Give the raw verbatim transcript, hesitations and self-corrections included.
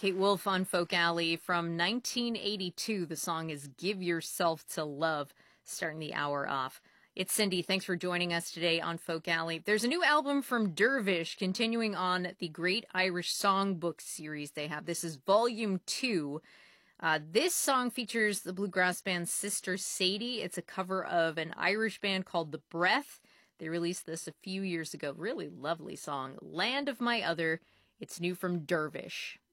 Kate Wolf on Folk Alley from nineteen eighty-two. The song is Give Yourself to Love, starting the hour off. It's Cindy. Thanks for joining us today on Folk Alley. There's a new album from Dervish, continuing on the Great Irish Songbook series they have. This is Volume two. Uh, this song features the bluegrass band Sister Sadie. It's a cover of an Irish band called The Breath. They released this a few years ago. Really lovely song. Land of My Other. It's new from Dervish.